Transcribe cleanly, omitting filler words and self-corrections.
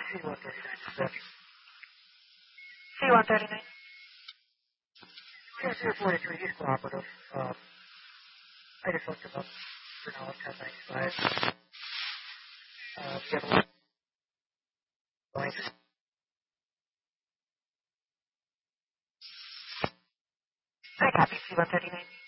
C-139. C-139. Yeah, 043, he's cooperative. I just looked him up for now, 1095. We have a lot of points. I copy C-139.